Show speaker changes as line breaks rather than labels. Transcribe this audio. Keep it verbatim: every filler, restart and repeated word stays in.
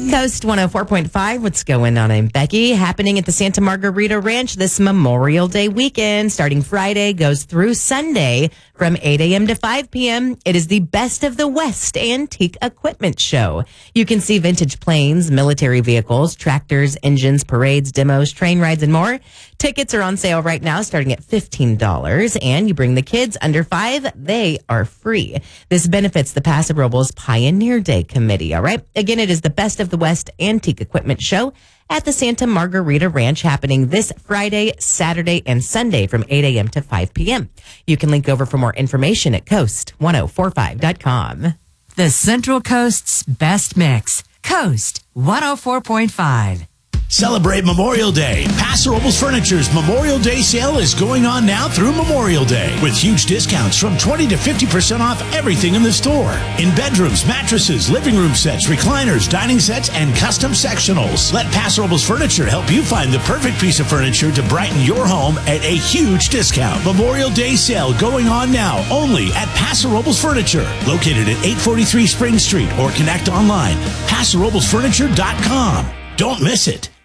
Coast one oh four point five. What's going on? I'm Becky. Happening at the Santa Margarita Ranch this Memorial Day weekend, starting Friday, goes through Sunday from eight a.m. to five p.m. It is the Best of the West Antique Equipment Show. You can see vintage planes, military vehicles, tractors, engines, parades, demos, train rides, and more. Tickets are on sale right now, starting at fifteen dollars. And you bring the kids under five, they are free. This benefits the Paso Robles Pioneer Day Committee, all right? Again, it is the Best of the West Antique Equipment Show at the Santa Margarita Ranch, happening this Friday, Saturday, and Sunday from eight a.m. to five p.m. You can link over for more information at coast ten forty-five dot com.
The Central Coast's best mix. Coast one oh four point five.
Celebrate Memorial Day. Paso Robles Furniture's Memorial Day sale is going on now through Memorial Day with huge discounts from twenty to fifty percent off everything in the store. In bedrooms, mattresses, living room sets, recliners, dining sets, and custom sectionals. Let Paso Robles Furniture help you find the perfect piece of furniture to brighten your home at a huge discount. Memorial Day sale going on now only at Paso Robles Furniture, located at eight forty-three Spring Street, or connect online, paso robles furniture dot com. Don't miss it.